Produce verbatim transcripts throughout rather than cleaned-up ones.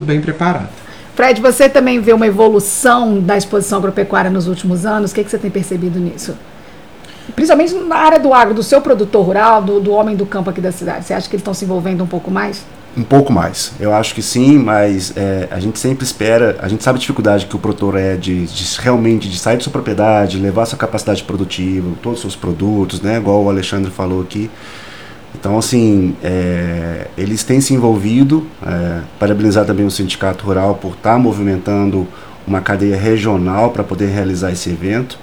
bem preparada. Fred, você também vê uma evolução da exposição agropecuária nos últimos anos? O que, que você tem percebido nisso? Principalmente na área do agro, do seu produtor rural, do, do homem do campo aqui da cidade. Você acha que eles estão se envolvendo um pouco mais? Um pouco mais. Eu acho que sim, mas é, a gente sempre espera, a gente sabe a dificuldade que o produtor é de, de realmente de sair de sua propriedade, levar sua capacidade produtiva, todos os seus produtos, né, igual o Alexandre falou aqui. Então, assim, é, eles têm se envolvido, é, parabenizar também o Sindicato Rural por estar movimentando uma cadeia regional para poder realizar esse evento,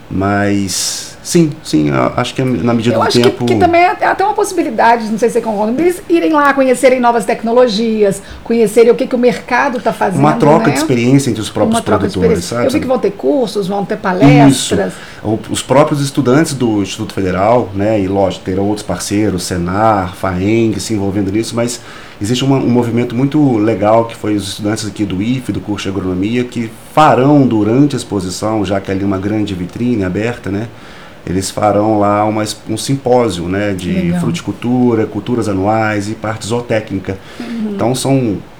mas sim, sim, acho que na medida eu do acho tempo... que, que também é até uma possibilidade, não sei se você concorda, eles irem lá conhecerem novas tecnologias, conhecerem o que, que o mercado está fazendo. Uma troca, né, de experiência entre os próprios uma troca produtores, de sabe? Eu vi que vão ter cursos, vão ter palestras. Isso. Os próprios estudantes do Instituto Federal, né, e lógico, terão outros parceiros, Senar, FAENG, se envolvendo nisso, mas existe uma, um movimento muito legal que foi os estudantes aqui do I F E, do curso de agronomia, que farão durante a exposição, já que ali é uma grande vitrine aberta, né, eles farão lá uma, um simpósio, né, de legal. Fruticultura, culturas anuais e parte zootécnica. Uhum. Então são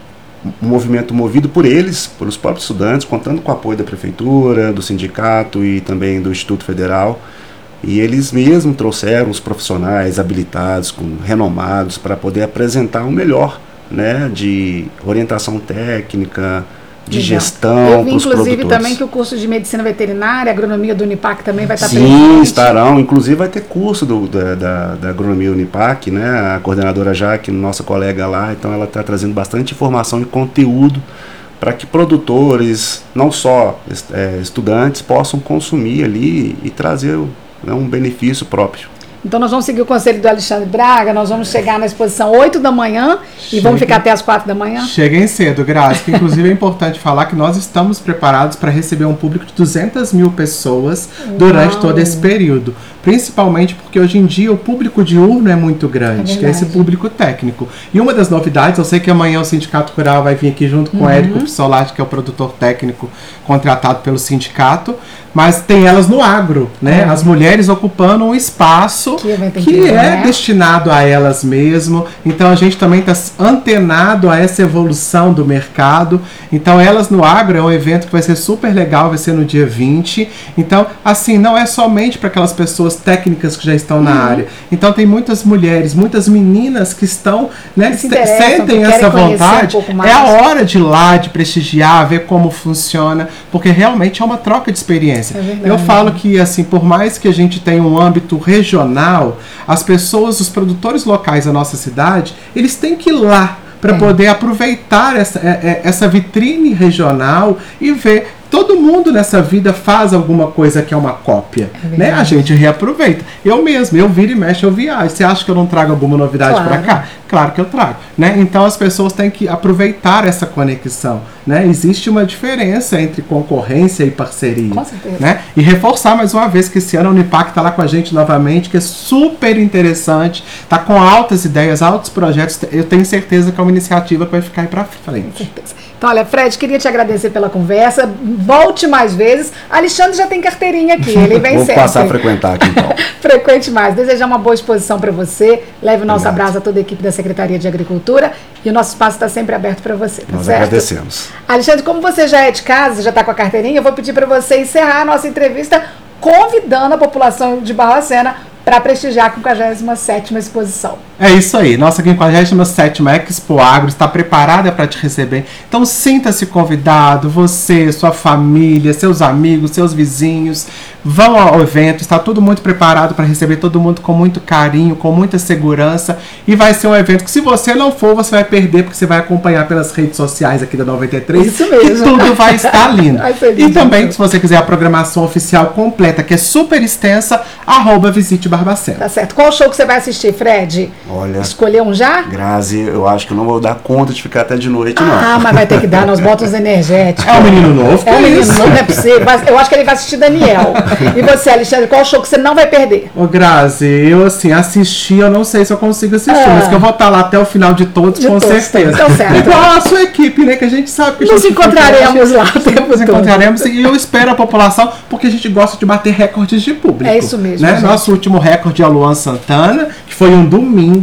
um movimento movido por eles, pelos próprios estudantes, contando com o apoio da prefeitura, do sindicato e também do Instituto Federal. E eles mesmos trouxeram os profissionais habilitados, com, renomados, para poder apresentar o melhor, né, de orientação técnica, de legal. Gestão para os produtores. Eu vi, inclusive, também que o curso de medicina veterinária, agronomia do Unipac também vai estar Sim, presente. Sim, estarão. Inclusive vai ter curso do, da, da, da agronomia Unipac, né? A coordenadora Jaque, nossa colega lá, então ela está trazendo bastante informação e conteúdo para que produtores, não só é, estudantes, possam consumir ali e trazer, né, um benefício próprio. Então nós vamos seguir o conselho do Alexandre Braga, nós vamos chegar na exposição oito da manhã e Cheguem, vamos ficar até as quatro da manhã? Cheguem cedo, Grazi, que inclusive é importante falar que nós estamos preparados para receber um público de duzentas mil pessoas durante Uau. Todo esse período. Principalmente porque hoje em dia o público diurno é muito grande, é que é esse público técnico. E uma das novidades, eu sei que amanhã o Sindicato Rural vai vir aqui junto com uhum. o Érico Pissolati, que é o produtor técnico contratado pelo sindicato, mas tem elas no agro, né? Uhum. As mulheres ocupando um espaço que, que é né? destinado a elas mesmo. Então a gente também está antenado a essa evolução do mercado. Então elas no agro é um evento que vai ser super legal, vai ser no dia vinte. Então, assim, não é somente para aquelas pessoas técnicas que já estão uhum. na área. Então tem muitas mulheres, muitas meninas que estão, né, se sentem essa vontade. Um é a hora de ir lá, de prestigiar, ver como funciona, porque realmente é uma troca de experiência. É Eu falo que, assim, por mais que a gente tenha um âmbito regional, as pessoas, os produtores locais da nossa cidade, eles têm que ir lá para é. poder aproveitar essa, essa vitrine regional e ver. Todo mundo nessa vida faz alguma coisa que é uma cópia, é né? A gente reaproveita. Eu mesmo, eu viro e mexo, eu viajo. Você acha que eu não trago alguma novidade claro. Para cá? Claro que eu trago, né? Então as pessoas têm que aproveitar essa conexão, né? Existe uma diferença entre concorrência e parceria, com certeza, né? E reforçar mais uma vez que esse ano a Unipac está lá com a gente novamente, que é super interessante, está com altas ideias, altos projetos. Eu tenho certeza que é uma iniciativa que vai ficar aí para frente. Com certeza. Então, olha, Fred, queria te agradecer pela conversa. Volte mais vezes. Alexandre já tem carteirinha aqui, ele vem Vou sempre. Vou passar a frequentar aqui, então. Frequente mais. Desejar uma boa exposição para você. Leve o nosso Obrigado. Abraço a toda a equipe da Secretaria de Agricultura. E o nosso espaço está sempre aberto para você, tá Nós certo? agradecemos. Alexandre, como você já é de casa, já está com a carteirinha, eu vou pedir para você encerrar a nossa entrevista convidando a população de Barbacena para prestigiar a quinquagésima sétima exposição. É isso aí, nossa quinquagésima sétima Expo Agro está preparada para te receber. Então sinta-se convidado, você, sua família, seus amigos, seus vizinhos, vão ao evento, está tudo muito preparado para receber todo mundo com muito carinho, com muita segurança, e vai ser um evento que, se você não for, você vai perder, porque você vai acompanhar pelas redes sociais aqui da noventa e três, isso mesmo. Que tudo vai estar lindo. Vai ser lindo. E também, se você quiser a programação oficial completa, que é super extensa, arroba Visite Barbacena. Tá certo. Qual show que você vai assistir, Fred? Olha, escolheu um já? Grazi, eu acho que eu não vou dar conta de ficar até de noite, não. Ah, mas vai ter que dar, nós botamos energéticos. É um menino novo? É um menino isso? novo, não é possível. Eu acho que ele vai assistir Daniel. E você, Alexandre, qual show que você não vai perder? Ô, Grazi, eu assim, assisti, eu não sei se eu consigo assistir, ah. mas que eu vou estar lá até o final de todos, de com todos, certeza. Então, certo. Igual a sua equipe, né, que a gente sabe que a nos gente encontraremos lá o tempo Nos todo. encontraremos e eu espero a população, porque a gente gosta de bater recordes de público. É isso mesmo, né? gente. Nosso último recorde é a Luan Santana, que foi um domingo.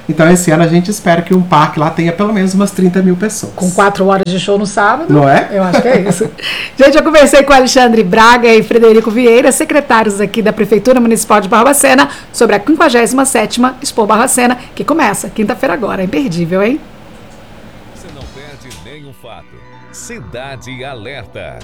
Então esse ano a gente espera que um parque lá tenha pelo menos umas trinta mil pessoas. Com quatro horas de show no sábado. Não é? Eu acho que é isso. Gente, eu conversei com Alexandre Braga e Frederico Vieira, secretários aqui da Prefeitura Municipal de Barbacena, sobre a quinquagésima sétima Expo Barbacena, que começa quinta-feira agora. É imperdível, hein? Você não perde nenhum fato. Cidade Alerta.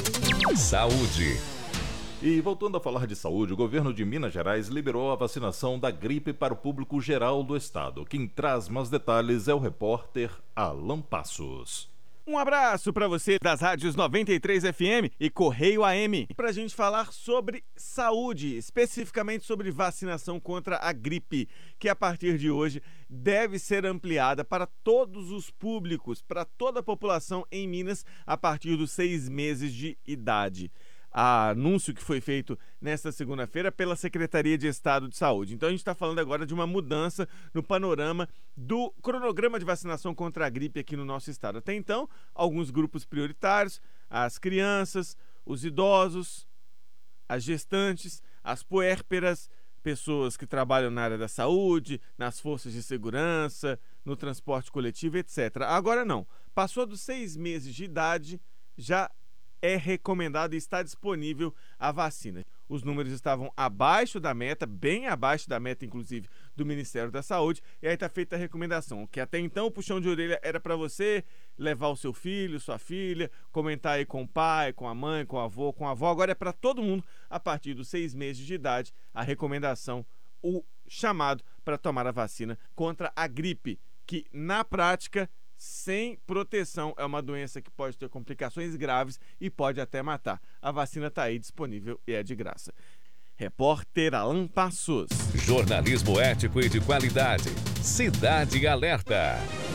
Saúde. E voltando a falar de saúde, o governo de Minas Gerais liberou a vacinação da gripe para o público geral do estado. Quem traz mais detalhes é o repórter Alan Passos. Um abraço para você das rádios noventa e três F M e Correio A M, para a gente falar sobre saúde, especificamente sobre vacinação contra a gripe, que a partir de hoje deve ser ampliada para todos os públicos, para toda a população em Minas, a partir dos seis meses de idade. Anúncio que foi feito nesta segunda-feira pela Secretaria de Estado de Saúde. Então a gente está falando agora de uma mudança no panorama do cronograma de vacinação contra a gripe aqui no nosso estado. Até então, alguns grupos prioritários, as crianças, os idosos, as gestantes, as puérperas, pessoas que trabalham na área da saúde, nas forças de segurança, no transporte coletivo, etcétera. Agora não, passou dos seis meses de idade, já é recomendado e está disponível a vacina. Os números estavam abaixo da meta, bem abaixo da meta, inclusive, do Ministério da Saúde, e aí está feita a recomendação, que até então o puxão de orelha era para você levar o seu filho, sua filha, comentar aí com o pai, com a mãe, com o avô, com a avó. Agora é para todo mundo, a partir dos seis meses de idade, a recomendação, o chamado para tomar a vacina contra a gripe, que na prática, sem proteção, é uma doença que pode ter complicações graves e pode até matar. A vacina está aí disponível e é de graça. Repórter Alan Passos. Jornalismo ético e de qualidade. Cidade Alerta.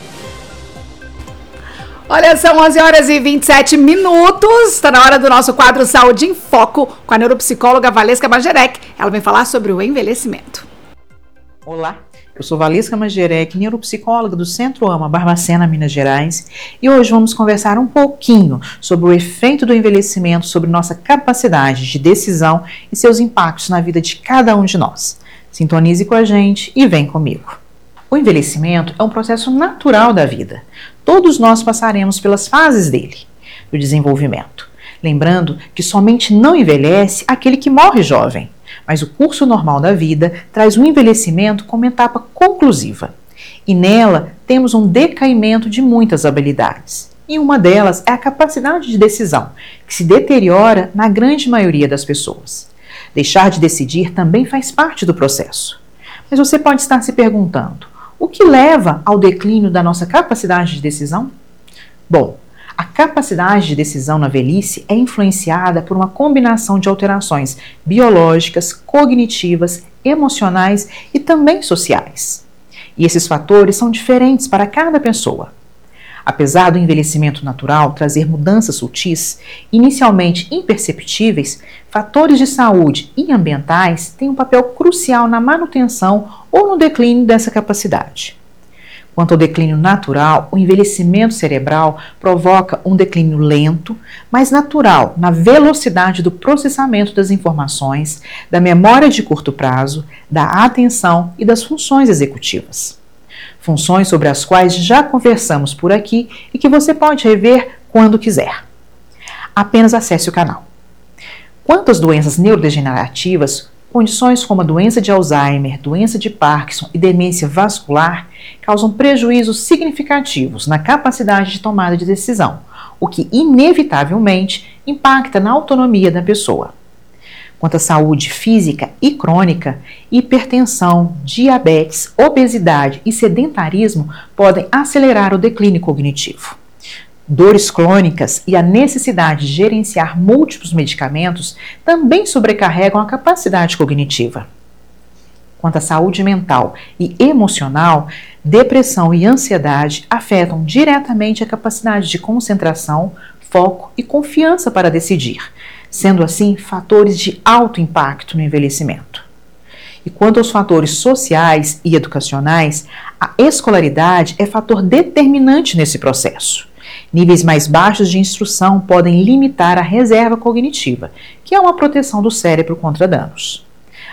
Olha, são onze horas e vinte e sete minutos. Está na hora do nosso quadro Saúde em Foco com a neuropsicóloga Valesca Mangerec. Ela vem falar sobre o envelhecimento. Olá. Eu sou Valesca Mangerec, neuropsicóloga do Centro AMA Barbacena, Minas Gerais, e hoje vamos conversar um pouquinho sobre o efeito do envelhecimento sobre nossa capacidade de decisão e seus impactos na vida de cada um de nós. Sintonize com a gente e vem comigo. O envelhecimento é um processo natural da vida. Todos nós passaremos pelas fases dele, do desenvolvimento. Lembrando que somente não envelhece aquele que morre jovem. Mas o curso normal da vida traz um envelhecimento como etapa conclusiva. E nela temos um decaimento de muitas habilidades. E uma delas é a capacidade de decisão, que se deteriora na grande maioria das pessoas. Deixar de decidir também faz parte do processo. Mas você pode estar se perguntando, o que leva ao declínio da nossa capacidade de decisão? Bom, a capacidade de decisão na velhice é influenciada por uma combinação de alterações biológicas, cognitivas, emocionais e também sociais. E esses fatores são diferentes para cada pessoa. Apesar do envelhecimento natural trazer mudanças sutis, inicialmente imperceptíveis, fatores de saúde e ambientais têm um papel crucial na manutenção ou no declínio dessa capacidade. Quanto ao declínio natural, o envelhecimento cerebral provoca um declínio lento, mas natural na velocidade do processamento das informações, da memória de curto prazo, da atenção e das funções executivas. Funções sobre as quais já conversamos por aqui e que você pode rever quando quiser. Apenas acesse o canal. Quanto às doenças neurodegenerativas, condições como a doença de Alzheimer, doença de Parkinson e demência vascular causam prejuízos significativos na capacidade de tomada de decisão, o que inevitavelmente impacta na autonomia da pessoa. Quanto à saúde física e crônica, hipertensão, diabetes, obesidade e sedentarismo podem acelerar o declínio cognitivo. Dores crônicas e a necessidade de gerenciar múltiplos medicamentos também sobrecarregam a capacidade cognitiva. Quanto à saúde mental e emocional, depressão e ansiedade afetam diretamente a capacidade de concentração, foco e confiança para decidir, sendo assim fatores de alto impacto no envelhecimento. E quanto aos fatores sociais e educacionais, a escolaridade é fator determinante nesse processo. Níveis mais baixos de instrução podem limitar a reserva cognitiva, que é uma proteção do cérebro contra danos.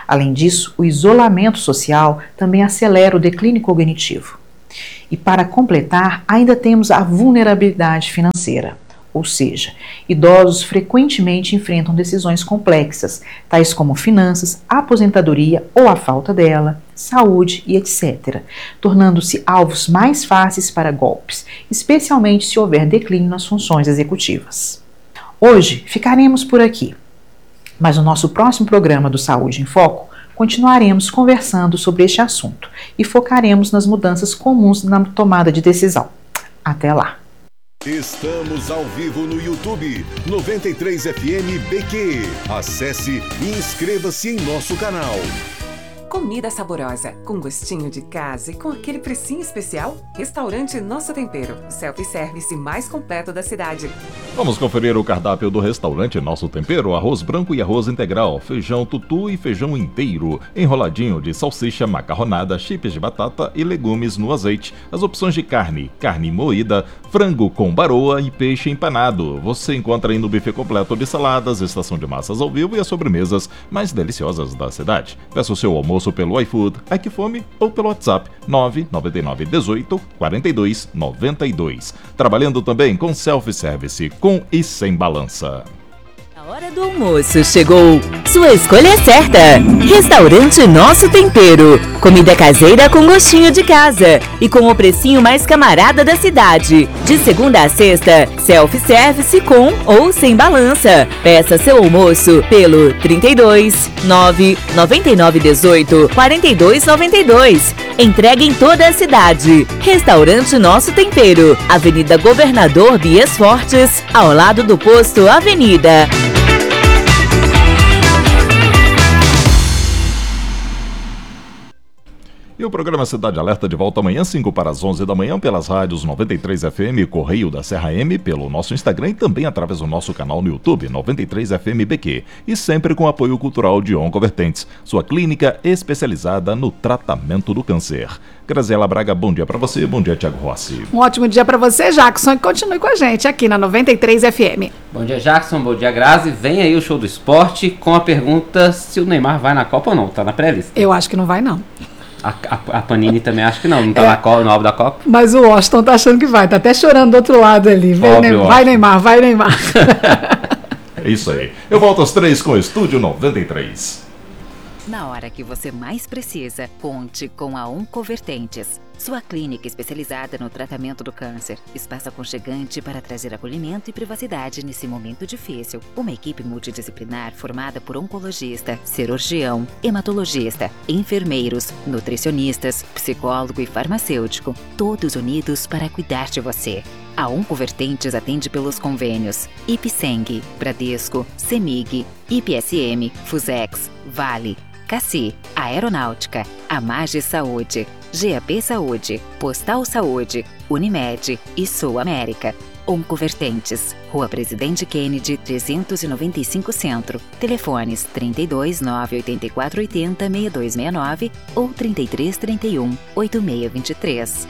Além disso, o isolamento social também acelera o declínio cognitivo. E para completar, ainda temos a vulnerabilidade financeira, ou seja, idosos frequentemente enfrentam decisões complexas, tais como finanças, aposentadoria ou a falta dela, saúde e etcétera, tornando-se alvos mais fáceis para golpes, especialmente se houver declínio nas funções executivas. Hoje ficaremos por aqui, mas no nosso próximo programa do Saúde em Foco, continuaremos conversando sobre este assunto e focaremos nas mudanças comuns na tomada de decisão. Até lá! Estamos ao vivo no YouTube, noventa e três F M B Q. Acesse e inscreva-se em nosso canal. Comida saborosa, com gostinho de casa e com aquele precinho especial? Restaurante Nosso Tempero, o self-service mais completo da cidade. Vamos conferir o cardápio do restaurante Nosso Tempero: arroz branco e arroz integral, feijão tutu e feijão inteiro, enroladinho de salsicha, macarronada, chips de batata e legumes no azeite. As opções de carne: carne moída, frango com baroa e peixe empanado. Você encontra aí no buffet completo de saladas, estação de massas ao vivo e as sobremesas mais deliciosas da cidade. Peça o seu almoço pelo iFood, Equifome ou pelo WhatsApp nove nove nove um oito quatro dois nove dois. Trabalhando também com self-service, com e sem balança. A hora do almoço chegou. Sua escolha é certa. Restaurante Nosso Tempero. Comida caseira com gostinho de casa e com o precinho mais camarada da cidade. De segunda a sexta, self-service com ou sem balança. Peça seu almoço pelo trinta e dois, nove nove nove um oito quatro dois nove dois. Entrega em toda a cidade. Restaurante Nosso Tempero. Avenida Governador Bias Fortes, ao lado do posto Avenida. E o programa Cidade Alerta de volta amanhã, cinco para as onze da manhã, pelas rádios noventa e três F M, Correio da Serra M, pelo nosso Instagram e também através do nosso canal no YouTube, noventa e três F M B Q. E sempre com apoio cultural de Oncovertentes, sua clínica especializada no tratamento do câncer. Graziela Braga, bom dia para você, bom dia Thiago Rossi. Um ótimo dia para você, Jackson, e continue com a gente aqui na noventa e três F M. Bom dia, Jackson, bom dia, Grazi. Vem aí o show do esporte com a pergunta se o Neymar vai na Copa ou não, tá na pré-lista? Eu acho que não vai, não. A, a, a Panini também acho que não, não tá é, na Copa, no álbum da Copa. Mas o Washington tá achando que vai, tá até chorando do outro lado ali. Vai, Neymar, vai Neymar, vai Neymar. É isso aí. Eu volto às três com o Estúdio noventa e três. Na hora que você mais precisa, conte com a Oncovertentes, sua clínica especializada no tratamento do câncer. Espaço aconchegante para trazer acolhimento e privacidade nesse momento difícil. Uma equipe multidisciplinar formada por oncologista, cirurgião, hematologista, enfermeiros, nutricionistas, psicólogo e farmacêutico, todos unidos para cuidar de você. A Oncovertentes atende pelos convênios Ipseng, Bradesco, Semig, I P S M, Fusex, Vale, Cassi, Aeronáutica, Amage Saúde, G A P Saúde, Postal Saúde, Unimed e Sul América. Oncovertentes, Rua Presidente Kennedy, trezentos e noventa e cinco Centro. Telefones trinta e dois, nove oito quatro oito zero, seis dois seis nove ou trinta e três, trinta e um, oito seis dois três.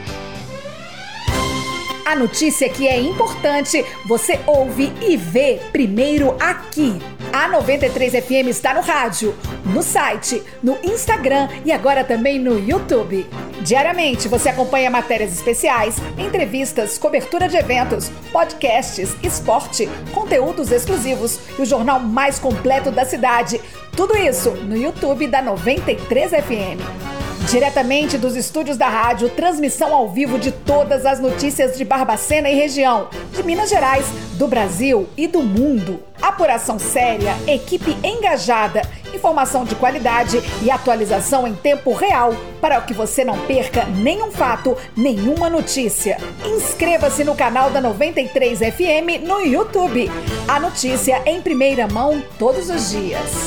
A notícia que é importante, você ouve e vê primeiro aqui. A noventa e três F M está no rádio, no site, no Instagram e agora também no YouTube. Diariamente você acompanha matérias especiais, entrevistas, cobertura de eventos, podcasts, esporte, conteúdos exclusivos e o jornal mais completo da cidade. Tudo isso no YouTube da noventa e três F M. Diretamente dos estúdios da rádio, transmissão ao vivo de todas as notícias de Barbacena e região, de Minas Gerais, do Brasil e do mundo. Apuração séria, equipe engajada, informação de qualidade e atualização em tempo real para que você não perca nenhum fato, nenhuma notícia. Inscreva-se no canal da noventa e três F M no YouTube. A notícia em primeira mão todos os dias.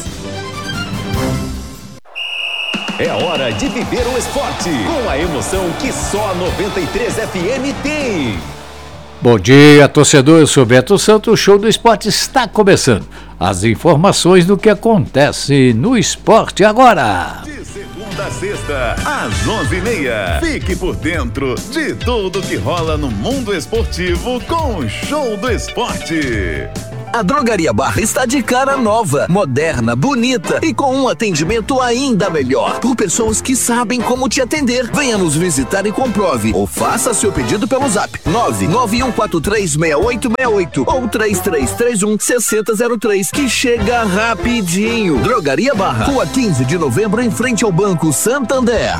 É hora de viver o esporte com a emoção que só a noventa e três F M tem. Bom dia, torcedor. Eu sou Beto Santos. O show do esporte está começando. As informações do que acontece no esporte agora. De segunda a sexta, às onze e meia. Fique por dentro de tudo que rola no mundo esportivo com o show do esporte. A Drogaria Barra está de cara nova, moderna, bonita e com um atendimento ainda melhor, por pessoas que sabem como te atender. Venha nos visitar e comprove, ou faça seu pedido pelo zap nove nove um quatro três seis oito seis oito ou três três três um seis zero zero três, que chega rapidinho. Drogaria Barra, Rua quinze de novembro, em frente ao Banco Santander.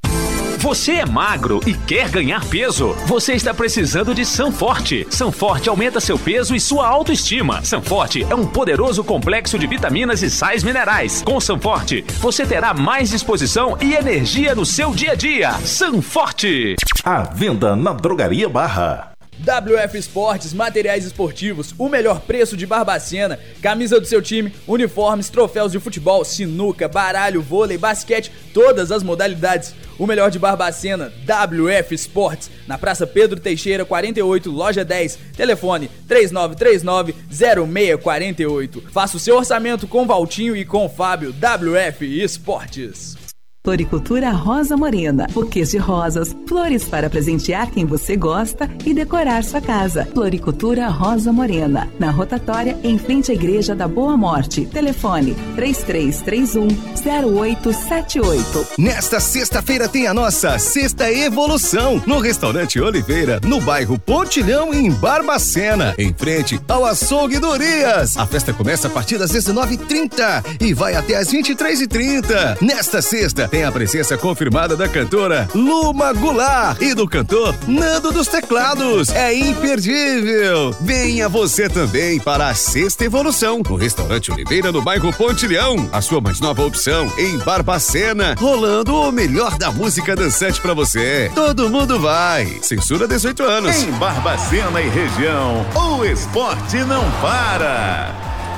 Você é magro e quer ganhar peso? Você está precisando de Sanforte. Sanforte aumenta seu peso e sua autoestima. Sanforte é um poderoso complexo de vitaminas e sais minerais. Com Sanforte, você terá mais disposição e energia no seu dia a dia. Sanforte. À venda na Drogaria Barra. W F Esportes, materiais esportivos, o melhor preço de Barbacena, camisa do seu time, uniformes, troféus de futebol, sinuca, baralho, vôlei, basquete, todas as modalidades. O melhor de Barbacena, W F Esportes, na Praça Pedro Teixeira, quarenta e oito, loja dez, telefone três nove três nove zero seis quatro oito. Faça o seu orçamento com Valtinho e com Fábio. W F Esportes. Floricultura Rosa Morena, buquês de rosas, flores para presentear quem você gosta e decorar sua casa. Floricultura Rosa Morena, na rotatória em frente à Igreja da Boa Morte. Telefone três três três um zero oito sete oito. Nesta sexta-feira tem a nossa Sexta Evolução no Restaurante Oliveira, no bairro Pontilhão, em Barbacena, em frente ao Açougue do Urias. A festa começa a partir das dezenove e trinta e vai até às vinte e três e trinta. Nesta sexta tem a presença confirmada da cantora Luma Goulart e do cantor Nando dos Teclados. É imperdível! Venha você também para a Sexta Evolução no Restaurante Oliveira, no bairro Pontilhão. A sua mais nova opção em Barbacena, rolando o melhor da música dançante pra você. Todo mundo vai. Censura dezoito anos. Em Barbacena e região, o esporte não para.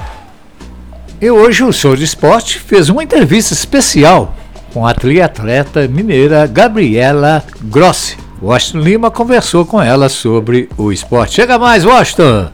E hoje o Show de Esporte fez uma entrevista especial com a triatleta mineira Gabriela Grossi. Washington Lima conversou com ela sobre o esporte. Chega mais, Washington!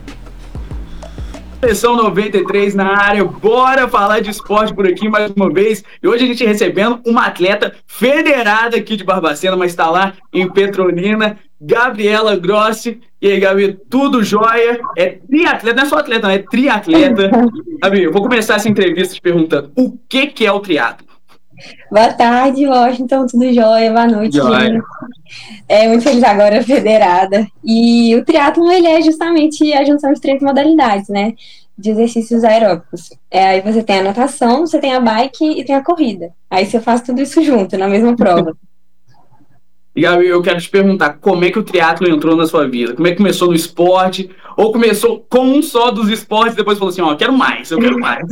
Seleção noventa e três na área, bora falar de esporte por aqui mais uma vez. E hoje a gente recebendo uma atleta federada aqui de Barbacena, mas está lá em Petrolina, Gabriela Grossi. E aí, Gabi, tudo jóia? É triatleta, não é só atleta, não, é triatleta. Gabi, eu vou começar essa entrevista te perguntando, o que, que é o triatlo? Boa tarde, Washington, tudo jóia? Boa noite, gente. É, muito feliz agora, federada. E o triatlon, ele é justamente a junção de três modalidades, né? De exercícios aeróbicos. É, aí você tem a natação, você tem a bike e tem a corrida. Aí você faz tudo isso junto, na mesma prova. E Gabi, eu quero te perguntar, como é que o triatlo entrou na sua vida? Como é que começou no esporte? Ou começou com um só dos esportes e depois falou assim, ó, oh, quero mais, eu quero mais.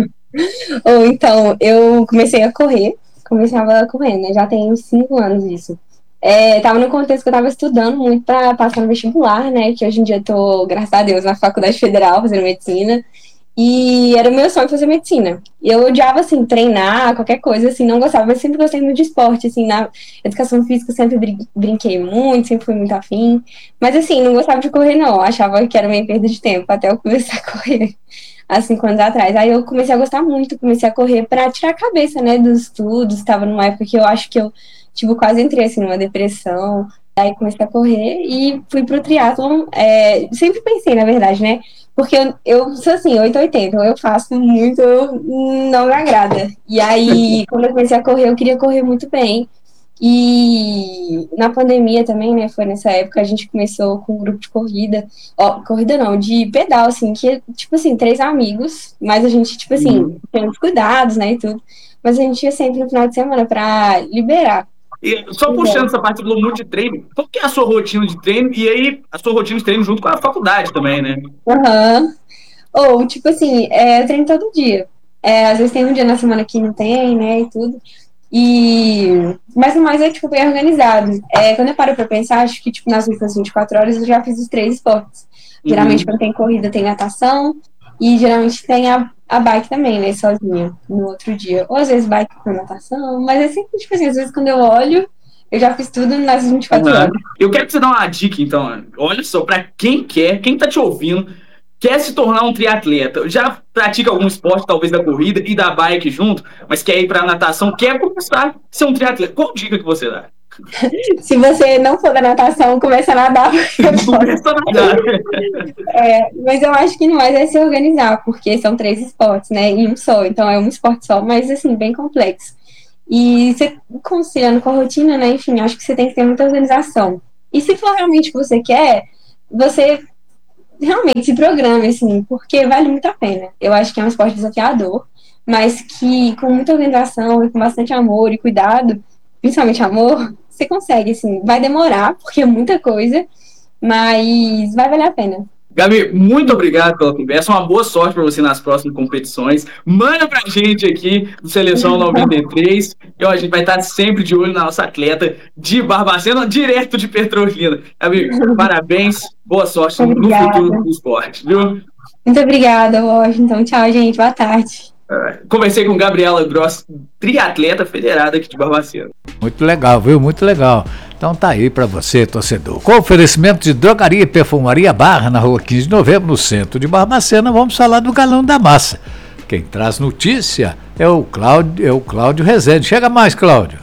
Ou então, eu comecei a correr, começava a correr, né? Já tem uns cinco anos isso. É, tava no contexto que eu tava estudando muito para passar no vestibular, né? Que hoje em dia eu tô, graças a Deus, na Faculdade Federal fazendo medicina. E era o meu sonho fazer medicina. E eu odiava, assim, treinar, qualquer coisa, assim, não gostava, mas sempre gostei muito de esporte, assim, na educação física eu sempre brin- brinquei muito, sempre fui muito afim. Mas, assim, não gostava de correr, não. Eu achava que era meio perda de tempo até eu começar a correr. Há cinco anos atrás. Aí eu comecei a gostar muito, comecei a correr pra tirar a cabeça, né, dos estudos. Estava numa época que eu acho que eu, tipo, quase entrei, assim, numa depressão. Aí comecei a correr e fui pro triatlon. É, sempre pensei, na verdade, né, porque eu, eu sou assim, oito ou oitenta, eu faço muito, não me agrada. E aí, quando eu comecei a correr, eu queria correr muito bem. E na pandemia também, né, foi nessa época, a gente começou com um grupo de corrida, ó, corrida não, de pedal, assim, que, tipo assim, três amigos, mas a gente, tipo assim, uhum. tem os cuidados, né, e tudo, mas a gente ia sempre no final de semana pra liberar. E só puxando essa parte do muito de treino, qual que é a sua rotina de treino, e aí a sua rotina de treino junto com a faculdade também, né? Aham, uhum. Ou, tipo assim, é, eu treino todo dia, é, às vezes tem um dia na semana que não tem, né, e tudo. E, mas no mais é, tipo, bem organizado. É, quando eu paro pra pensar, acho que, tipo, nas últimas vinte e quatro horas eu já fiz os três esportes. Geralmente, uhum. quando tem corrida, tem natação. E, geralmente, tem a, a bike também, né, sozinha, no outro dia. Ou, às vezes, bike com natação. Mas é sempre, tipo assim, às vezes, quando eu olho, eu já fiz tudo nas vinte e quatro uhum. horas. Eu quero que você dê uma dica, então. Olha só, pra quem quer, quem tá te ouvindo, quer se tornar um triatleta, já pratica algum esporte, talvez da corrida e da bike junto, mas quer ir pra natação, quer começar a ser um triatleta. Qual dica que você dá? Se você não for da natação, começa a nadar. Começa a nadar. É, mas eu acho que não mais é se organizar, porque são três esportes, né, em um só, então é um esporte só, mas assim, bem complexo. E você conciliando com a rotina, né, enfim, acho que você tem que ter muita organização. E se for realmente o que você quer, você realmente se programe, assim, porque vale muito a pena. Eu acho que é um esporte desafiador, mas que com muita organização e com bastante amor e cuidado, principalmente amor, você consegue, assim, vai demorar, porque é muita coisa, mas vai valer a pena. Gabi, muito obrigado pela conversa, uma boa sorte para você nas próximas competições. Manda pra gente aqui do Seleção noventa e três, e ó, a gente vai estar sempre de olho na nossa atleta de Barbacena, direto de Petrolina. Gabi, parabéns, boa sorte Obrigada. no futuro do esporte, viu? Muito obrigada, Washington. Tchau, gente. Boa tarde. Conversei com Gabriela Gross, triatleta federada aqui de Barbacena. Muito legal, viu? Muito legal. Então tá aí pra você, torcedor. Com oferecimento de Drogaria e Perfumaria Barra, na rua quinze de novembro, no centro de Barbacena, vamos falar do Galão da Massa. Quem traz notícia é o Cláudio, é o Cláudio Rezende. Chega mais, Cláudio.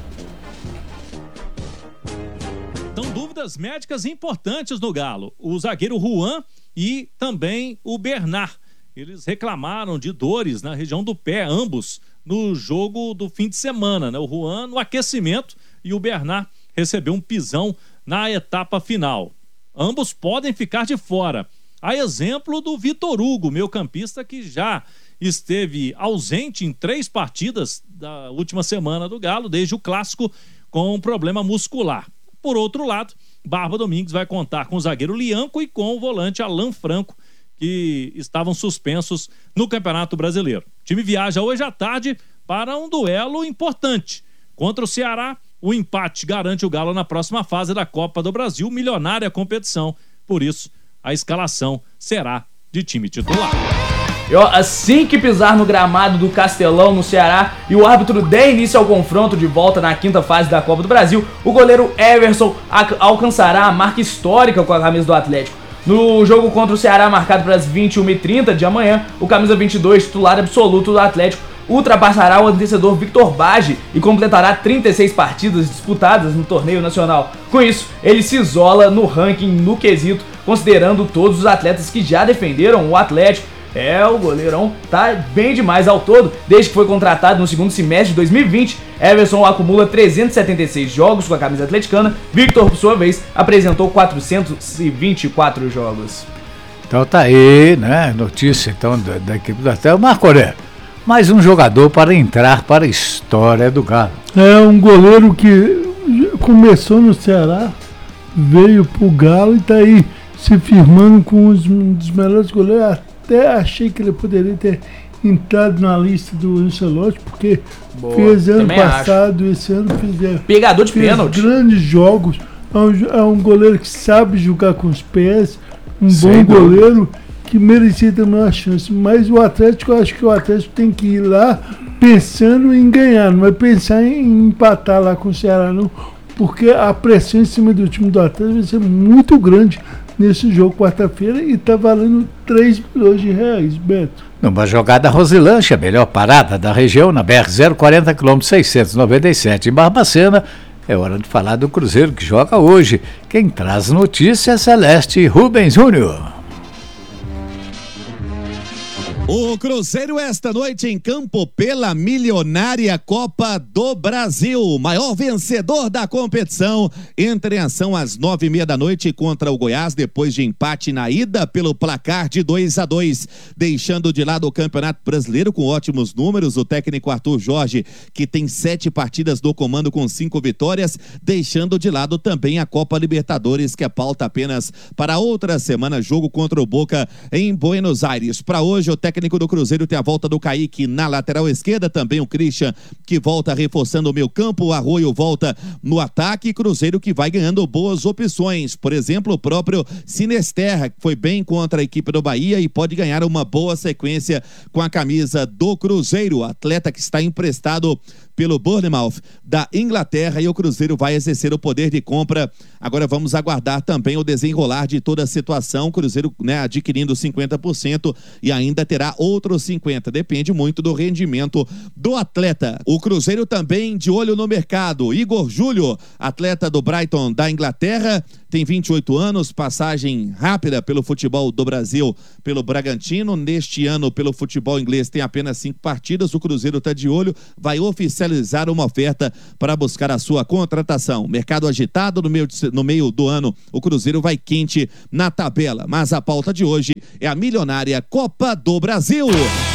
Então, dúvidas médicas importantes no Galo. O zagueiro Juan e também o Bernard. Eles reclamaram de dores na região do pé, ambos, no jogo do fim de semana, né? O Juan no aquecimento e o Bernard recebeu um pisão na etapa final. Ambos podem ficar de fora. A exemplo do Vitor Hugo, meio-campista que já esteve ausente em três partidas da última semana do Galo, desde o clássico, com um problema muscular. Por outro lado, Barba Domingues vai contar com o zagueiro Lianco e com o volante Alan Franco, que estavam suspensos no Campeonato Brasileiro. O time viaja hoje à tarde para um duelo importante. Contra o Ceará, o empate garante o Galo na próxima fase da Copa do Brasil, milionária competição. Por isso, a escalação será de time titular. E ó, assim que pisar no gramado do Castelão, no Ceará, e o árbitro der início ao confronto de volta na quinta fase da Copa do Brasil, o goleiro Everson alcançará a marca histórica com a camisa do Atlético. No jogo contra o Ceará, marcado para as vinte e uma e trinta de amanhã, o camisa vinte e dois, titular absoluto do Atlético, ultrapassará o antecessor Victor Bage e completará trinta e seis partidas disputadas no torneio nacional. Com isso, ele se isola no ranking no quesito, considerando todos os atletas que já defenderam o Atlético. É, o goleirão tá bem demais ao todo. Desde que foi contratado no segundo semestre de dois mil e vinte, Everson acumula trezentos e setenta e seis jogos com a camisa atleticana. Victor, por sua vez, apresentou quatrocentos e vinte e quatro jogos. Então tá aí, né? Notícia então da, da equipe do Atlético. Marco Aurélio, mais um jogador para entrar para a história do Galo. É um goleiro que começou no Ceará, veio pro Galo e tá aí se firmando com os, um dos melhores goleiros. Até achei que ele poderia ter entrado na lista do Ancelotti, porque Boa, fez ano passado, acho. esse ano fez, pegador de fez pênalti. Grandes jogos. É um, é um goleiro que sabe jogar com os pés, um Sem bom dúvida. goleiro que merecia ter uma chance. Mas o Atlético, eu acho que o Atlético tem que ir lá pensando em ganhar, não vai pensar em empatar lá com o Ceará, não, porque a pressão em cima do time do Atlético vai ser muito grande nesse jogo quarta-feira e tá valendo três milhões de reais, Beto. Numa jogada Rosilândia, a melhor parada da região, na B R zero quarenta, quilômetro seiscentos e noventa e sete, em Barbacena, é hora de falar do Cruzeiro que joga hoje. Quem traz notícia é Celeste Rubens Júnior. O Cruzeiro esta noite em campo pela milionária Copa do Brasil. Maior vencedor da competição entra em ação às nove e meia da noite contra o Goiás, depois de empate na ida pelo placar de dois a dois. Deixando de lado o Campeonato Brasileiro com ótimos números, o técnico Arthur Jorge, que tem sete partidas do comando com cinco vitórias, deixando de lado também a Copa Libertadores, que é pauta apenas para outra semana, jogo contra o Boca em Buenos Aires. Para hoje, o técnico técnico do Cruzeiro tem a volta do Kaique na lateral esquerda, também o Christian, que volta reforçando o meio campo, o Arroio volta no ataque, Cruzeiro que vai ganhando boas opções, por exemplo, o próprio Sinesterra, que foi bem contra a equipe do Bahia e pode ganhar uma boa sequência com a camisa do Cruzeiro, atleta que está emprestado pelo Bournemouth da Inglaterra, e o Cruzeiro vai exercer o poder de compra. Agora vamos aguardar também o desenrolar de toda a situação, o Cruzeiro, né, adquirindo cinquenta por cento e ainda terá receberá outros cinquenta. Depende muito do rendimento do atleta. O Cruzeiro também de olho no mercado. Igor Júlio, atleta do Brighton da Inglaterra, tem vinte e oito anos, passagem rápida pelo futebol do Brasil, pelo Bragantino. Neste ano, pelo futebol inglês, tem apenas cinco partidas. O Cruzeiro está de olho, vai oficializar uma oferta para buscar a sua contratação. Mercado agitado no meio, de, no meio do ano, o Cruzeiro vai quente na tabela. Mas a pauta de hoje é a milionária Copa do Brasil.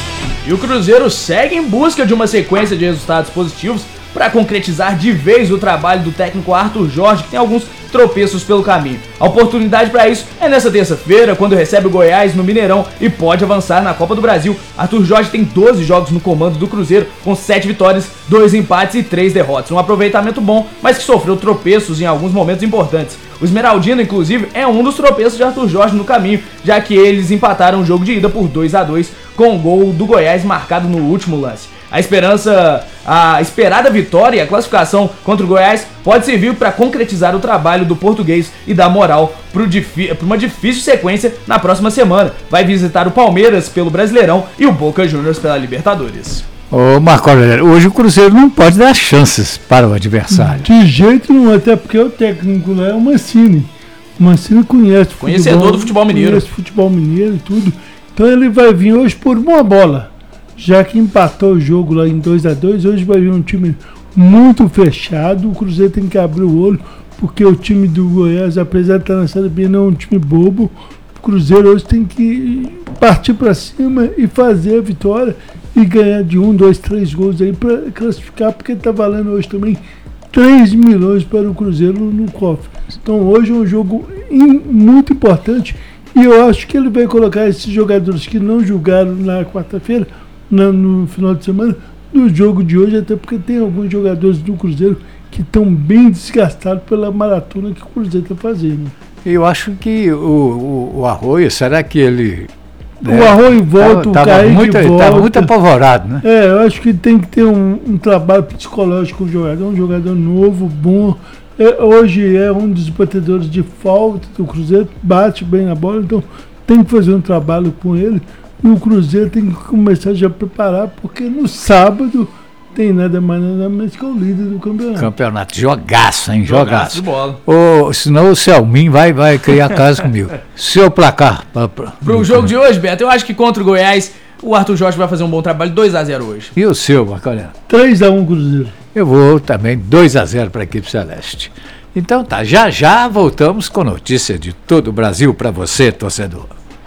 E o Cruzeiro segue em busca de uma sequência de resultados positivos para concretizar de vez o trabalho do técnico Arthur Jorge, que tem alguns tropeços pelo caminho. A oportunidade para isso é nessa terça-feira, quando recebe o Goiás no Mineirão e pode avançar na Copa do Brasil. Arthur Jorge tem doze jogos no comando do Cruzeiro, com sete vitórias, dois empates e três derrotas. Um aproveitamento bom, mas que sofreu tropeços em alguns momentos importantes. O Esmeraldino, inclusive, é um dos tropeços de Arthur Jorge no caminho, já que eles empataram o jogo de ida por dois a dois, com o gol do Goiás marcado no último lance. A esperança, a esperada vitória e a classificação contra o Goiás pode servir para concretizar o trabalho do português e dar moral para uma difícil sequência na próxima semana. Vai visitar o Palmeiras pelo Brasileirão e o Boca Juniors pela Libertadores. Ô Marco Aurélio, hoje o Cruzeiro não pode dar chances para o adversário. De jeito nenhum, até porque o técnico lá é o Mancini. O Mancini conhece futebol, conhecedor do futebol mineiro. Conhece futebol mineiro e tudo. Então ele vai vir hoje por uma bola. Já que empatou o jogo lá em dois a dois, hoje vai vir um time muito fechado. O Cruzeiro tem que abrir o olho, porque o time do Goiás, apesar de estar na Série B, não é um time bobo. O Cruzeiro hoje tem que partir para cima e fazer a vitória e ganhar de um, dois, três gols aí para classificar, porque está valendo hoje também três milhões para o Cruzeiro no cofre. Então hoje é um jogo in, muito importante e eu acho que ele vai colocar esses jogadores que não jogaram na quarta-feira, No, no final de semana, no jogo de hoje, até porque tem alguns jogadores do Cruzeiro que estão bem desgastados pela maratona que o Cruzeiro está fazendo. Eu acho que o, o, o Arroio, será que ele... O né, Arroio volta, tava, o Kaique muito, volta. Estava muito apavorado, né? É, eu acho que tem que ter um, um trabalho psicológico com o jogador, um jogador novo, bom. É, hoje é um dos batedores de falta do Cruzeiro, bate bem na bola, então tem que fazer um trabalho com ele. E o Cruzeiro tem que começar já a preparar, porque no sábado tem nada mais nada menos que o líder do campeonato. Campeonato, jogaço, hein? Jogaço. Jogaço de bola. Ou, senão o Selmin vai, vai criar casa comigo. Seu placar. Pra, pra, Pro jogo de hoje, Beto, eu acho que contra o Goiás, o Arthur Jorge vai fazer um bom trabalho, dois a zero hoje. E o seu, Marcolino? três a um Cruzeiro. Eu vou também dois a zero para a equipe celeste. Então tá, já já voltamos com notícia de todo o Brasil para você, torcedor.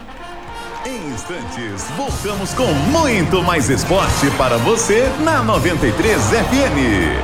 Voltamos com muito mais esporte para você na noventa e três F M.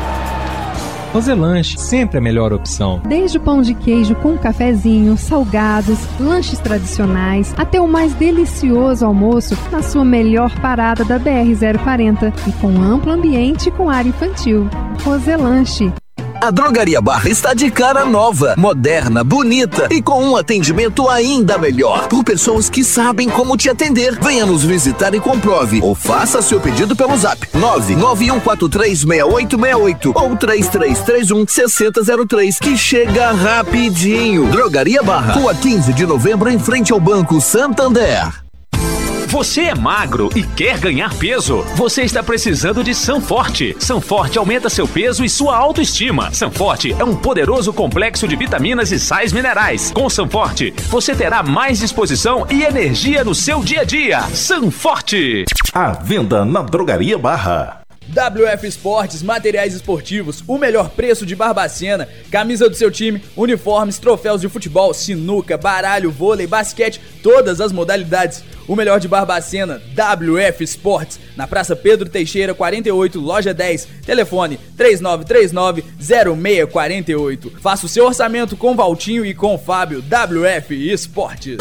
Roselanche, sempre a melhor opção. Desde o pão de queijo com cafezinho, salgados, lanches tradicionais, até o mais delicioso almoço na sua melhor parada da B R zero quarenta e com amplo ambiente com área infantil. Roselanche. A Drogaria Barra está de cara nova, moderna, bonita e com um atendimento ainda melhor. Por pessoas que sabem como te atender. Venha nos visitar e comprove. Ou faça seu pedido pelo zap nove nove um quatro três seis oito seis oito ou três três três um seis zero zero três, que chega rapidinho. Drogaria Barra, Rua quinze de novembro, em frente ao Banco Santander. Você é magro e quer ganhar peso? Você está precisando de Sanforte. Sanforte aumenta seu peso e sua autoestima. Sanforte é um poderoso complexo de vitaminas e sais minerais. Com Sanforte, você terá mais disposição e energia no seu dia a dia. Sanforte. À venda na Drogaria Barra. W F Esportes, materiais esportivos, o melhor preço de Barbacena, camisa do seu time, uniformes, troféus de futebol, sinuca, baralho, vôlei, basquete, todas as modalidades. O melhor de Barbacena, W F Esportes, na Praça Pedro Teixeira, quarenta e oito, loja dez, telefone três nove três nove zero seis quatro oito. Faça o seu orçamento com Valtinho e com Fábio. W F Esportes.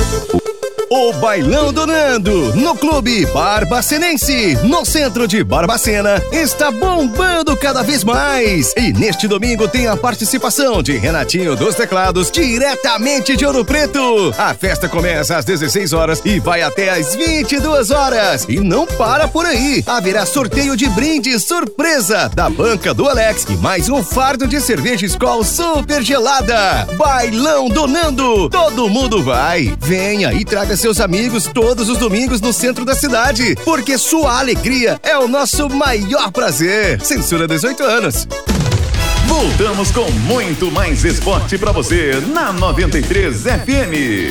O Bailão do Nando, no Clube Barbacenense, no centro de Barbacena, está bombando cada vez mais. E neste domingo tem a participação de Renatinho dos Teclados, diretamente de Ouro Preto. A festa começa às dezesseis horas e vai até às vinte e duas horas. E não para por aí. Haverá sorteio de brinde surpresa da banca do Alex e mais um fardo de cerveja Skol super gelada. Bailão do Nando, todo mundo vai. Venha e traga seus amigos todos os domingos no centro da cidade, porque sua alegria é o nosso maior prazer. Censura dezoito anos. Voltamos com muito mais esporte pra você na noventa e três F M.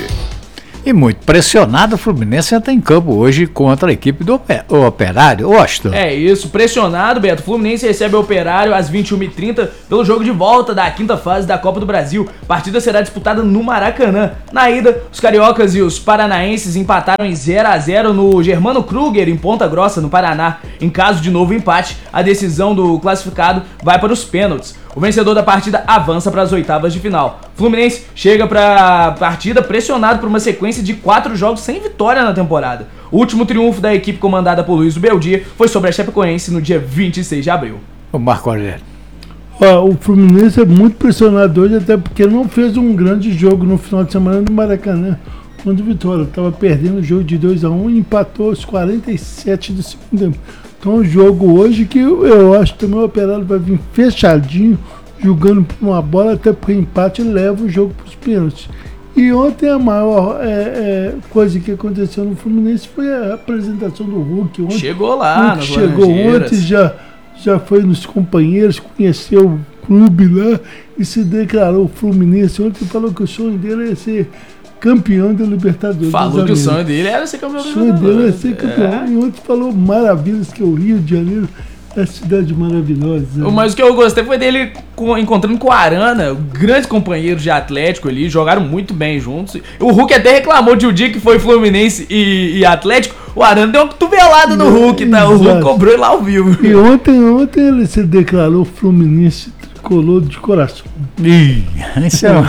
E muito pressionado, o Fluminense entra em campo hoje contra a equipe do Operário. Washington. É isso, pressionado, Beto. O Fluminense recebe o Operário às vinte e uma e trinta pelo jogo de volta da quinta fase da Copa do Brasil. A partida será disputada no Maracanã. Na ida, os cariocas e os paranaenses empataram em zero a zero no Germano Kruger, em Ponta Grossa, no Paraná. Em caso de novo empate, a decisão do classificado vai para os pênaltis. O vencedor da partida avança para as oitavas de final. Fluminense chega para a partida pressionado por uma sequência de quatro jogos sem vitória na temporada. O último triunfo da equipe comandada por Luiz do Beldia foi sobre a Chapecoense no dia vinte e seis de abril. O Marco Aurélio. Ah, o Fluminense é muito pressionado hoje, até porque não fez um grande jogo no final de semana no Maracanã contra o Vitória. Estava perdendo o jogo de dois a um e empatou aos quarenta e sete do segundo tempo. Então, o jogo hoje que eu, eu acho que também o Operário vai vir fechadinho, jogando por uma bola, até porque empate leva o jogo para os pênaltis. E ontem a maior é, é, coisa que aconteceu no Fluminense foi a apresentação do Hulk. Ontem, chegou lá, Hulk chegou ontem, já, já foi nos companheiros, conheceu o clube lá e se declarou Fluminense. Ontem falou que o sonho dele é ser campeão da Libertadores. Falou que o sonho dele era ser campeão da Libertadores. O sonho dele era ser campeão. É. E ontem falou maravilhas que é o Rio de Janeiro é cidade maravilhosa. Né? Mas o que eu gostei foi dele com, encontrando com o Arana, grandes companheiros de Atlético ali, jogaram muito bem juntos. O Hulk até reclamou de um dia que foi Fluminense e, e Atlético, o Arana deu uma cotovelada no Hulk, tá? O Hulk cobrou ele lá ao vivo. E ontem, ontem ele se declarou Fluminense tricolor de coração. Ih, isso é...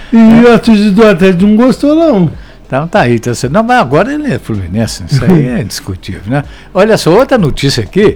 E a torcida do Atlético não gostou, não. Então tá aí, tá certo. Não, mas agora ele é Fluminense, isso aí é discutível, né? Olha só, outra notícia aqui.